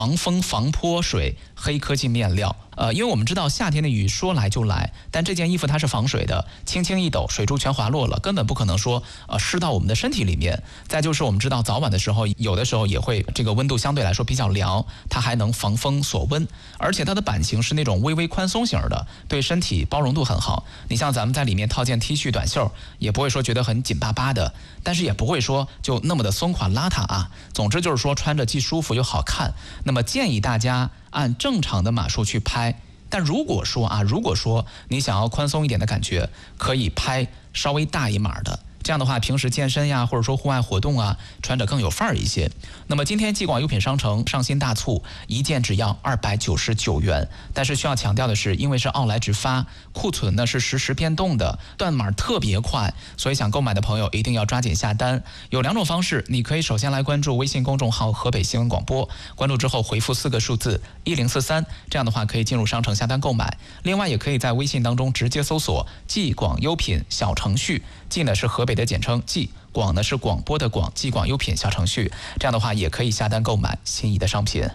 防风防泼水黑科技面料。因为我们知道夏天的雨说来就来，但这件衣服它是防水的，轻轻一抖，水珠全滑落了，根本不可能说湿到我们的身体里面。再就是我们知道早晚的时候，有的时候也会这个温度相对来说比较凉，它还能防风锁温，而且它的版型是那种微微宽松型的，对身体包容度很好。你像咱们在里面套件 T 恤短袖，也不会说觉得很紧巴巴的，但是也不会说就那么的松垮邋遢啊。总之就是说穿着既舒服又好看。那么建议大家按正常的码数去拍，但如果说你想要宽松一点的感觉，可以拍稍微大一码的，这样的话平时健身呀，或者说户外活动啊，穿着更有范儿一些。那么今天继广优品商城上新大促，一件只要299元。但是需要强调的是，因为是奥莱直发，库存呢是实时变动的，断码特别快，所以想购买的朋友一定要抓紧下单。有2种方式，你可以首先来关注微信公众号河北新闻广播，关注之后回复4个数字1043，这样的话可以进入商城下单购买。另外也可以在微信当中直接搜索继广优品小程序，继呢是河北的简称，继广呢是广播的广，继广优品小程序，这样的话也可以下单购买心仪的商品。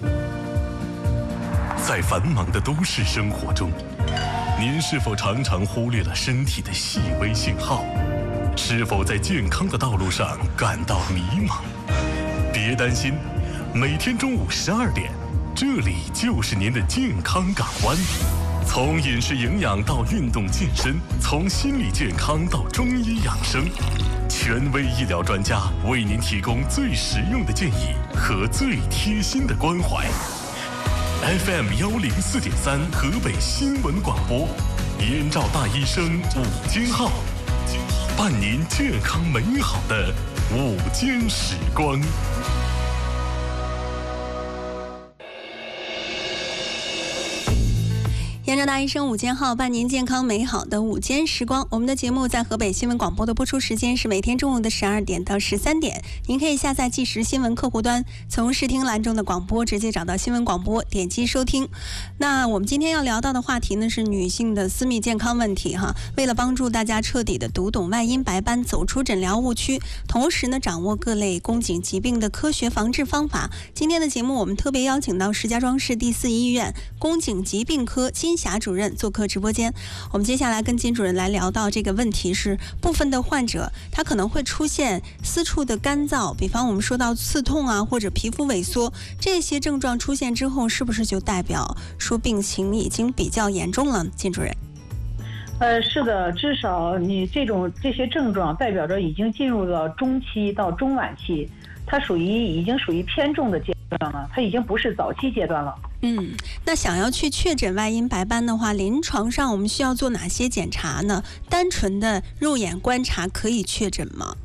在繁忙的都市生活中，您是否常常忽略了身体的细微信号？是否在健康的道路上感到迷茫？别担心，每天中午12点，这里就是您的健康港湾。从饮食营养到运动健身，从心理健康到中医养生，权威医疗专家为您提供最实用的建议和最贴心的关怀。FM 104.3河北新闻广播，燕赵大医生午间号，伴您健康美好的午间时光。 燕赵大医生午间号，伴您健康美好的午间时光。我们的节目在河北新闻广播的播出时间是每天中午的12点到13点。您可以下载即时新闻客户端，从视听栏中的广播直接找到新闻广播，点击收听。那我们今天要聊到的话题呢是女性的私密健康问题哈。为了帮助大家彻底的读懂外阴白斑，走出诊疗误区，同时呢掌握各类宫颈疾病的科学防治方法，今天的节目我们特别邀请到石家庄市第4医院宫颈疾病科金霞主任做客直播间。我们接下来跟金主任来聊到这个问题是，部分的患者他可能会出现私处的干燥，比方我们说到刺痛啊，或者皮肤萎缩，这些症状出现之后，是不是就代表说病情已经比较严重了？金主任。 是的，至少你这些症状代表着已经进入了中期到中晚期，它已经属于偏重的阶段了，它已经不是早期阶段了。 那想要去确诊外阴白斑的话，临床上我们需要做哪些检查呢？单纯的肉眼观察可以确诊吗？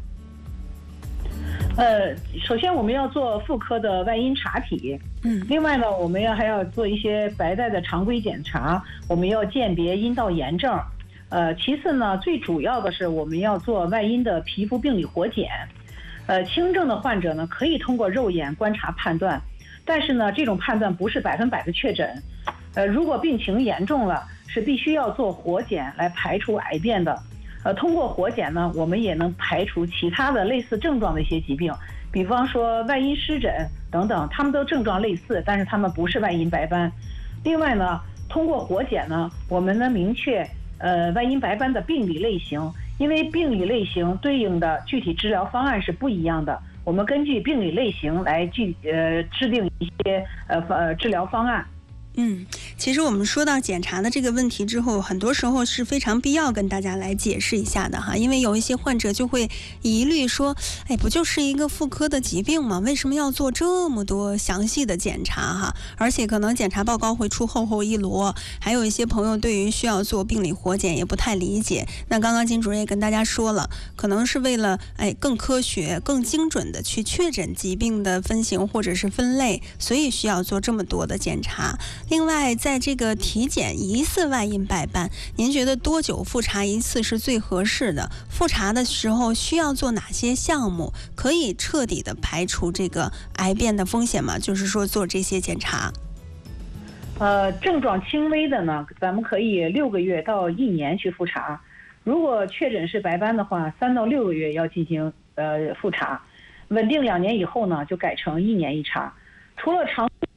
首先我们要做妇科的外阴查体，另外呢，我们还要做一些白带的常规检查，我们要鉴别阴道炎症。其次呢，最主要的是我们要做外阴的皮肤病理活检。轻症的患者呢，可以通过肉眼观察判断，但是呢，这种判断不是100%的确诊。如果病情严重了，是必须要做活检来排除癌变的。通过活检呢，我们也能排除其他的类似症状的一些疾病，比方说外阴湿疹等等，他们都症状类似，但是他们不是外阴白斑。另外呢，通过活检呢，我们能明确外阴白斑的病理类型，因为病理类型对应的具体治疗方案是不一样的，我们根据病理类型来制定一些治疗方案。 其实我们说到检查的这个问题之后，很多时候是非常必要跟大家来解释一下的哈，因为有一些患者就会疑虑说，不就是一个妇科的疾病吗？为什么要做这么多详细的检查哈？而且可能检查报告会出厚厚一摞，还有一些朋友对于需要做病理活检也不太理解。那刚刚金主任也跟大家说了，可能是为了更科学、更精准的去确诊疾病的分型或者是分类，所以需要做这么多的检查。另外，在这个体检疑似外阴白斑，您觉得多久复查一次是最合适的？复查的时候需要做哪些项目，可以彻底的排除这个癌变的风险吗？就是说做这些检查。 症状轻微的呢，咱们可以6个月到1年去复查。如果确诊是白斑的话，3到6个月要进行复查。稳定2年以后呢，就改成1年一查。除了常